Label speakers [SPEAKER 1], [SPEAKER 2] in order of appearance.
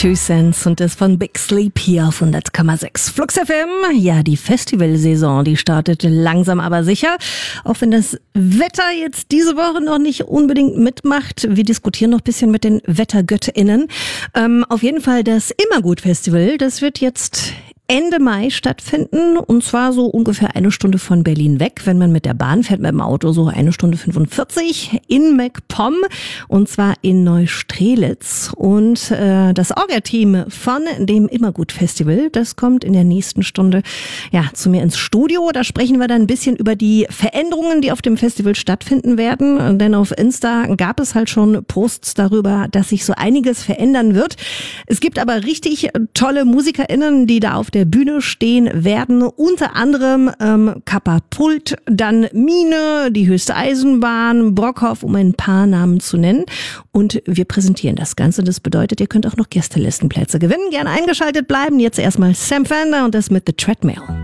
[SPEAKER 1] Two Cents und das von Big Sleep hier auf 100,6 Flux FM. Ja, die Festivalsaison, die startet langsam aber sicher. Auch wenn das Wetter jetzt diese Woche noch nicht unbedingt mitmacht. Wir diskutieren noch ein bisschen mit den WettergöttInnen. Auf jeden Fall das Immergut-Festival, das wird jetzt Ende Mai stattfinden und zwar so ungefähr 1 Stunde von Berlin weg. Wenn man mit der Bahn fährt, mit dem Auto so 1 Stunde 45 in MacPom und zwar in Neustrelitz. Und das Orga-Team von dem Immergut-Festival, das kommt in der nächsten Stunde zu mir ins Studio. Da sprechen wir dann ein bisschen über die Veränderungen, die auf dem Festival stattfinden werden. Denn auf Insta gab es halt schon Posts darüber, dass sich so einiges verändern wird. Es gibt aber richtig tolle MusikerInnen, die da auf der Bühne stehen werden, unter anderem Kappa-Pult, dann Mine, die Höchste Eisenbahn, Brockhoff, um ein paar Namen zu nennen. Und wir präsentieren das Ganze. Das bedeutet, ihr könnt auch noch Gästelistenplätze gewinnen. Gerne eingeschaltet bleiben. Jetzt erstmal Sam Fender und das mit The Treadmill.